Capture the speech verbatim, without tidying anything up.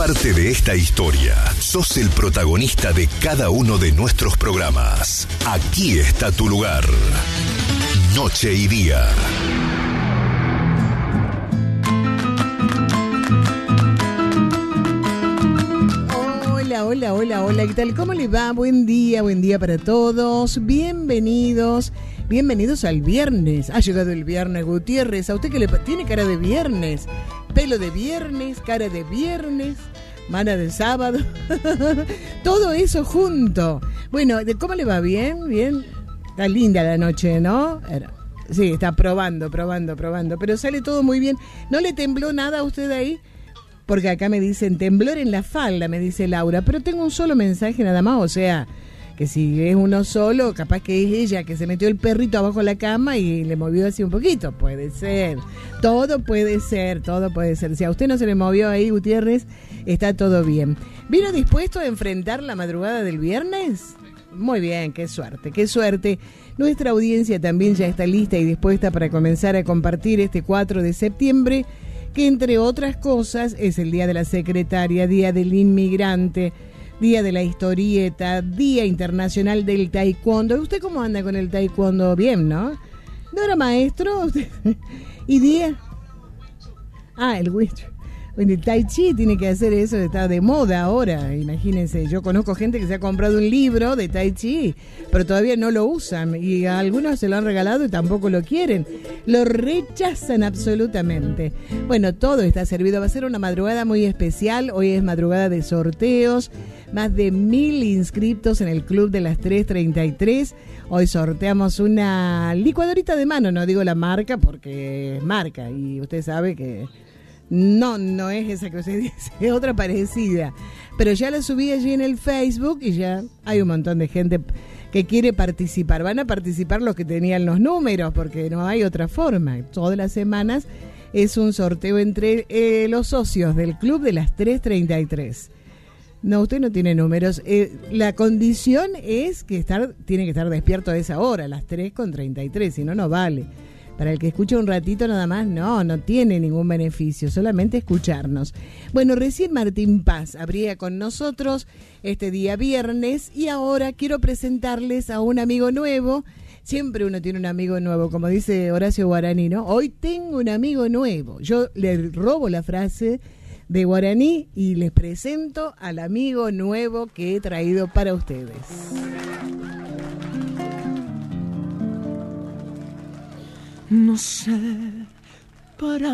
parte de esta historia. Sos el protagonista de cada uno de nuestros programas. Aquí está tu lugar. Noche y Día. Hola, hola, hola, hola, ¿qué tal? ¿Cómo le va? Buen día, buen día para todos. Bienvenidos, bienvenidos al viernes. Ha llegado el viernes, Gutiérrez. A usted que le tiene cara de viernes, pelo de viernes, cara de viernes, mana de sábado, todo eso junto. Bueno, ¿cómo le va? ¿Bien? ¿Bien? Está linda la noche, ¿no? Sí, está probando, probando, probando, pero sale todo muy bien. ¿No le tembló nada a usted ahí? Porque acá me dicen temblor en la falda, me dice Laura, pero tengo un solo mensaje nada más, o sea, que si es uno solo, capaz que es ella que se metió el perrito abajo de la cama y le movió así un poquito, puede ser, todo puede ser, todo puede ser. Si a usted no se le movió ahí, Gutiérrez, está todo bien. ¿Vino dispuesto a enfrentar la madrugada del viernes? Muy bien, qué suerte, qué suerte. Nuestra audiencia también ya está lista y dispuesta para comenzar a compartir este cuatro de septiembre, que entre otras cosas es el Día de la Secretaria, Día del Inmigrante, Día de la Historieta, Día Internacional del Taekwondo. ¿Usted cómo anda con el Taekwondo? Bien, ¿no? ¿No era maestro? ¿Y día? Ah, el witch. Bueno, el Tai Chi tiene que hacer eso, está de moda ahora, imagínense. Yo conozco gente que se ha comprado un libro de Tai Chi, pero todavía no lo usan, y a algunos se lo han regalado y tampoco lo quieren. Lo rechazan absolutamente. Bueno, todo está servido. Va a ser una madrugada muy especial. Hoy es madrugada de sorteos. Más de mil inscriptos en el Club de las tres treinta y tres. Hoy sorteamos una licuadorita de mano, no digo la marca porque es marca, y usted sabe que... No, no es esa que usted dice, es otra parecida. Pero ya la subí allí en el Facebook y ya hay un montón de gente que quiere participar. Van a participar los que tenían los números, porque no hay otra forma. Todas las semanas es un sorteo entre eh, los socios del Club de las tres treinta y tres. No, usted no tiene números. Eh, la condición es que estar, tiene que estar despierto a esa hora, a las tres con treinta y tres, si no, no vale. Para el que escucha un ratito nada más, no, no tiene ningún beneficio, solamente escucharnos. Bueno, recién Martín Paz habría con nosotros este día viernes y ahora quiero presentarles a un amigo nuevo. Siempre uno tiene un amigo nuevo, como dice Horacio Guaraní, ¿no? Hoy tengo un amigo nuevo. Yo le robo la frase de Guaraní y les presento al amigo nuevo que he traído para ustedes. No sé para